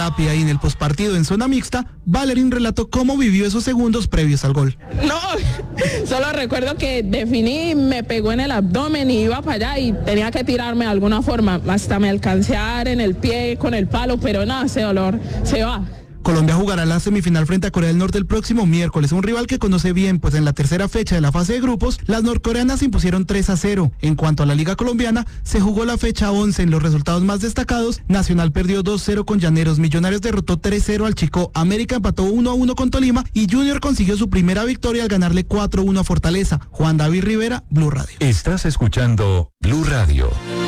rápida y en el postpartido en zona mixta, Valerín relató cómo vivió esos segundos previos al gol. No, solo recuerdo que definí, me pegó en el abdomen y iba para allá y tenía que tirarme de alguna forma. Hasta me alcancé a dar en el pie con el palo, pero nada, ese dolor se va. Colombia jugará la semifinal frente a Corea del Norte el próximo miércoles, un rival que conoce bien, pues en la tercera fecha de la fase de grupos, las norcoreanas se impusieron 3-0. En cuanto a la Liga Colombiana, se jugó la fecha 11 en los resultados más destacados. Nacional perdió 2-0 con Llaneros, Millonarios derrotó 3-0 al Chico, América empató 1-1 con Tolima y Junior consiguió su primera victoria al ganarle 4-1 a Fortaleza. Juan David Rivera, Blue Radio. Estás escuchando Blue Radio.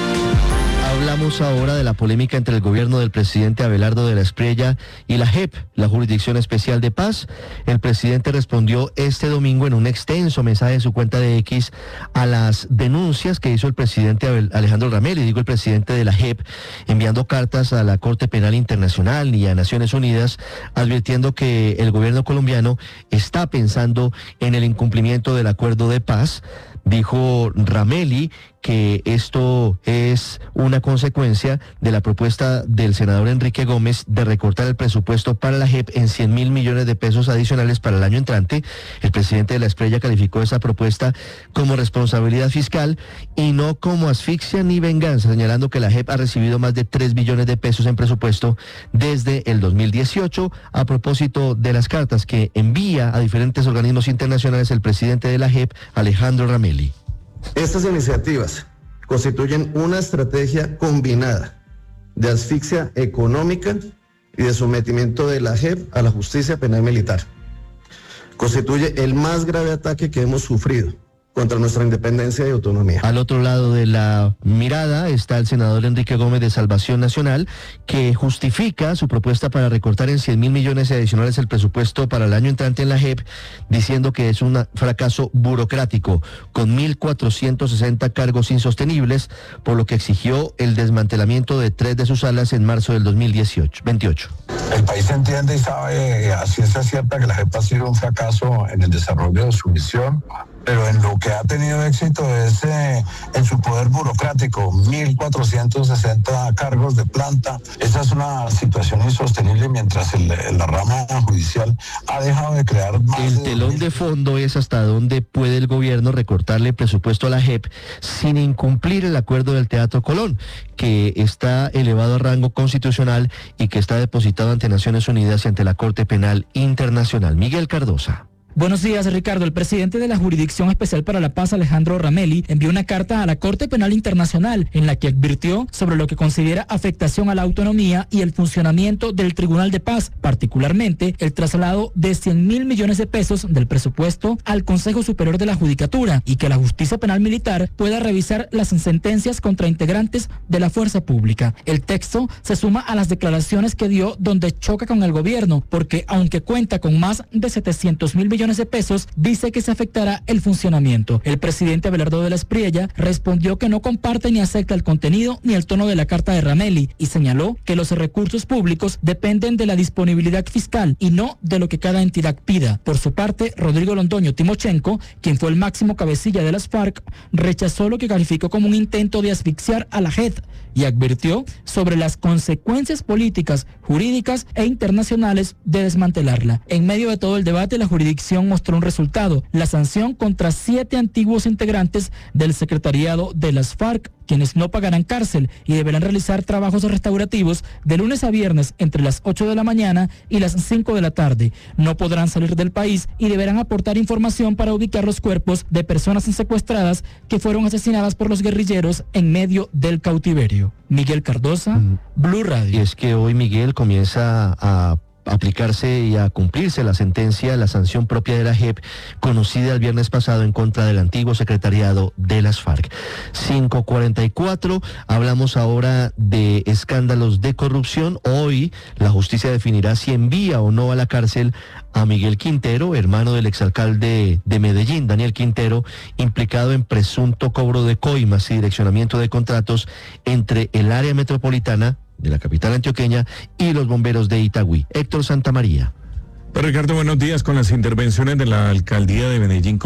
Hablamos ahora de la polémica entre el gobierno del presidente Abelardo de la Espriella y la JEP, la Jurisdicción Especial de Paz. El presidente respondió este domingo en un extenso mensaje en su cuenta de X a las denuncias que hizo el presidente Alejandro Ramelli, el presidente de la JEP, enviando cartas a la Corte Penal Internacional y a Naciones Unidas, advirtiendo que el gobierno colombiano está pensando en el incumplimiento del acuerdo de paz. Dijo Ramelli que esto es una consecuencia de la propuesta del senador Enrique Gómez de recortar el presupuesto para la JEP en 100.000 millones de pesos adicionales para el año entrante. El presidente de la Espriella calificó esa propuesta como responsabilidad fiscal y no como asfixia ni venganza, señalando que la JEP ha recibido más de 3 billones de pesos en presupuesto desde el 2018, a propósito de las cartas que envía a diferentes organismos internacionales el presidente de la JEP, Alejandro Ramelli. Estas iniciativas constituyen una estrategia combinada de asfixia económica y de sometimiento de la JEP a la justicia penal militar. Constituye el más grave ataque que hemos sufrido contra nuestra independencia y autonomía. Al otro lado de la mirada está el senador Enrique Gómez de Salvación Nacional, que justifica su propuesta para recortar en 100.000 millones adicionales el presupuesto para el año entrante en la JEP, diciendo que es un fracaso burocrático, con 1.460 cargos insostenibles, por lo que exigió el desmantelamiento de 3 de sus salas en marzo del 2028. El país entiende y sabe a ciencia cierta que la JEP ha sido un fracaso en el desarrollo de su misión, pero en lo que ha tenido éxito es en su poder burocrático, 1.460 cargos de planta. Esa es una situación insostenible mientras la rama judicial ha dejado de crear más. El telón de fondo es hasta dónde puede el gobierno recortarle el presupuesto a la JEP sin incumplir el acuerdo del Teatro Colón, que está elevado a rango constitucional y que está depositado ante Naciones Unidas y ante la Corte Penal Internacional. Miguel Cardosa. Buenos días, Ricardo. El presidente de la Jurisdicción Especial para la Paz, Alejandro Ramelli, envió una carta a la Corte Penal Internacional en la que advirtió sobre lo que considera afectación a la autonomía y el funcionamiento del Tribunal de Paz, particularmente el traslado de 100.000 millones de pesos del presupuesto al Consejo Superior de la Judicatura y que la Justicia Penal Militar pueda revisar las sentencias contra integrantes de la fuerza pública. El texto se suma a las declaraciones que dio donde choca con el gobierno, porque aunque cuenta con más de 700.000 millones de pesos, dice que se afectará el funcionamiento. El presidente Abelardo de la Espriella respondió que no comparte ni acepta el contenido ni el tono de la carta de Ramelli y señaló que los recursos públicos dependen de la disponibilidad fiscal y no de lo que cada entidad pida. Por su parte, Rodrigo Londoño Timochenko, quien fue el máximo cabecilla de las FARC, rechazó lo que calificó como un intento de asfixiar a la JEP y advirtió sobre las consecuencias políticas, jurídicas e internacionales de desmantelarla. En medio de todo el debate, la jurisdicción mostró un resultado: la sanción contra 7 antiguos integrantes del secretariado de las FARC, quienes no pagarán cárcel y deberán realizar trabajos restaurativos de lunes a viernes entre las 8 de la mañana y las 5 de la tarde. No podrán salir del país y deberán aportar información para ubicar los cuerpos de personas secuestradas que fueron asesinadas por los guerrilleros en medio del cautiverio. Miguel Cardosa, Blue Radio. Y es que hoy, Miguel, comienza a aplicarse y a cumplirse la sentencia, la sanción propia de la JEP, conocida el viernes pasado en contra del antiguo secretariado de las FARC. 5:44, hablamos ahora de escándalos de corrupción. Hoy la justicia definirá si envía o no a la cárcel a Miguel Quintero, hermano del exalcalde de Medellín, Daniel Quintero, implicado en presunto cobro de coimas y direccionamiento de contratos entre el área metropolitana de la capital antioqueña y los bomberos de Itagüí. Héctor Santamaría. Ricardo, buenos días. Con las intervenciones de la alcaldía de Medellín